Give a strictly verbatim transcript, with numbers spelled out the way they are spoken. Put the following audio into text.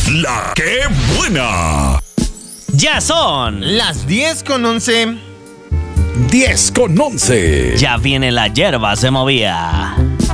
La que buena. Ya son las diez con once. diez con once. Ya viene la hierba se movía.